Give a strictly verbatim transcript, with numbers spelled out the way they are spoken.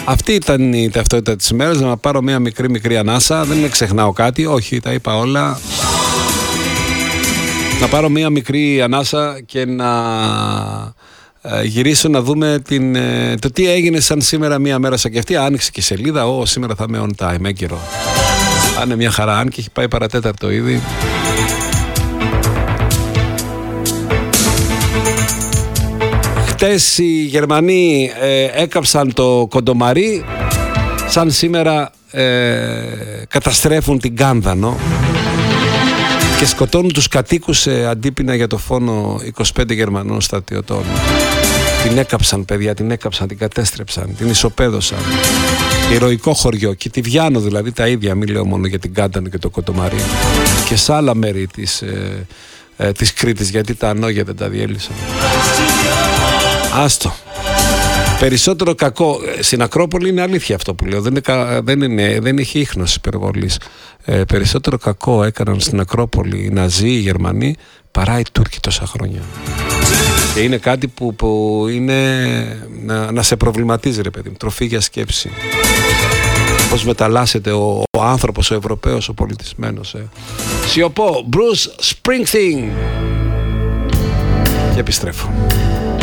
Αυτή ήταν η ταυτότητα της ημέρας. Να πάρω μια μικρή μικρή ανάσα. Δεν ξεχνάω κάτι. Όχι, τα είπα όλα. Να πάρω μια μικρή ανάσα και να ε, γυρίσω να δούμε την, ε, το τι έγινε σαν σήμερα μια μέρα σαν και αυτή. Άνοιξε και η σελίδα. Ω, σήμερα θα είμαι on time, έγκυρο. Θα είναι μια χαρά, αν και έχει πάει παρατέταρτο ήδη. Χτες οι Γερμανοί ε, έκαψαν το Κοντομαρί. Σαν σήμερα ε, καταστρέφουν την Κάνδανο και σκοτώνουν τους κατοίκους σε αντίπεινα για το φόνο είκοσι πέντε Γερμανών στρατιωτών. Την έκαψαν, παιδιά, την έκαψαν, την κατέστρεψαν, την ισοπαίδωσαν. Ηρωικό χωριό, και τη Βιάνο δηλαδή τα ίδια, μην λέω μόνο για την Κάνδανο και το Κοντομαρί. Και σε άλλα μέρη της, ε, ε, της Κρήτης, γιατί τα ανόγια δεν τα διέλυσαν. Άστο. Περισσότερο κακό στην Ακρόπολη, είναι αλήθεια αυτό που λέω, δεν, είναι, δεν, είναι, δεν έχει ίχνος υπερβολής. Ε, περισσότερο κακό έκαναν στην Ακρόπολη οι Ναζί, οι Γερμανοί, παρά οι Τούρκοι τόσα χρόνια. Και είναι κάτι που, που είναι να, να σε προβληματίζει, ρε παιδί μου, τροφή για σκέψη. Πώς μεταλλάσσεται ο, ο άνθρωπος, ο Ευρωπαίος, ο πολιτισμένος. Ε. Σιωπώ, Bruce Springsteen. Και επιστρέφω.